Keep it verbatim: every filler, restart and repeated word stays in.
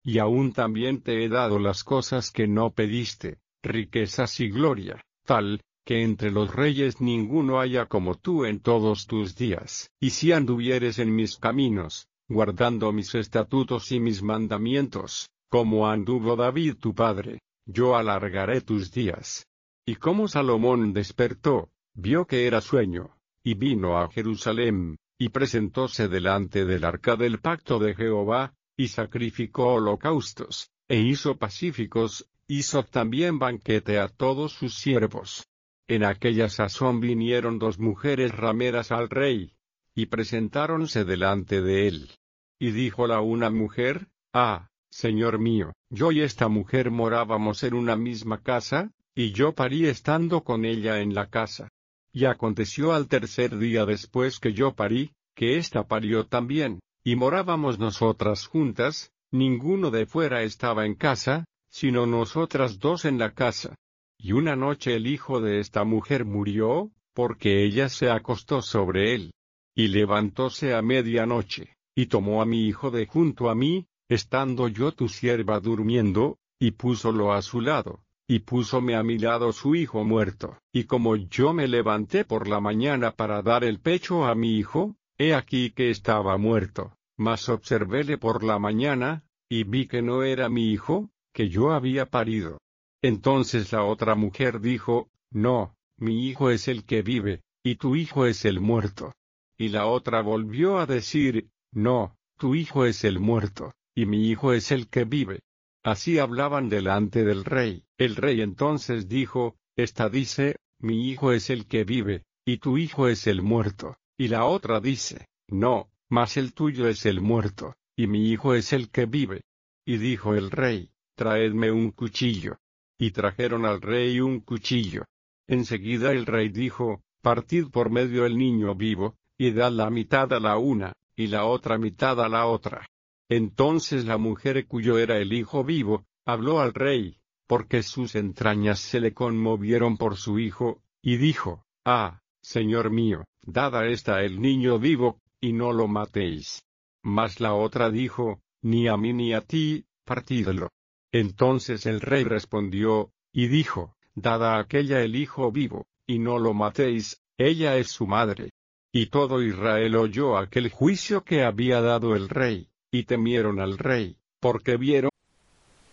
y aún también te he dado las cosas que no pediste, riquezas y gloria, tal, que entre los reyes ninguno haya como tú en todos tus días. Y si anduvieres en mis caminos, guardando mis estatutos y mis mandamientos, como anduvo David tu padre, yo alargaré tus días. Y como Salomón despertó, vio que era sueño, y vino a Jerusalén, y presentóse delante del arca del pacto de Jehová, y sacrificó holocaustos, e hizo pacíficos, hizo también banquete a todos sus siervos. En aquella sazón vinieron dos mujeres rameras al rey, y presentáronse delante de él. Y dijo la una mujer, Ah, señor mío, yo y esta mujer morábamos en una misma casa, y yo parí estando con ella en la casa. Y aconteció al tercer día después que yo parí, que ésta parió también, y morábamos nosotras juntas, ninguno de fuera estaba en casa, sino nosotras dos en la casa. Y una noche el hijo de esta mujer murió, porque ella se acostó sobre él. Y levantóse a medianoche, y tomó a mi hijo de junto a mí, estando yo tu sierva durmiendo, y púsolo a su lado, y púsome a mi lado su hijo muerto. Y como yo me levanté por la mañana para dar el pecho a mi hijo, he aquí que estaba muerto. Mas observéle por la mañana, y vi que no era mi hijo, que yo había parido. Entonces la otra mujer dijo, No, mi hijo es el que vive, y tu hijo es el muerto. Y la otra volvió a decir, No, tu hijo es el muerto, y mi hijo es el que vive. Así hablaban delante del rey. El rey entonces dijo, Esta dice, Mi hijo es el que vive, y tu hijo es el muerto. Y la otra dice, No, mas el tuyo es el muerto, y mi hijo es el que vive. Y dijo el rey, Traedme un cuchillo. Y trajeron al rey un cuchillo. Enseguida el rey dijo, Partid por medio el niño vivo, y dad la mitad a la una, y la otra mitad a la otra. Entonces la mujer cuyo era el hijo vivo, habló al rey, porque sus entrañas se le conmovieron por su hijo, y dijo, Ah, señor mío, dad a esta el niño vivo, y no lo matéis. Mas la otra dijo, Ni a mí ni a ti, partidlo. Entonces el rey respondió, y dijo, Dad a aquella el hijo vivo, y no lo matéis, ella es su madre. Y todo Israel oyó aquel juicio que había dado el rey, y temieron al rey, porque vieron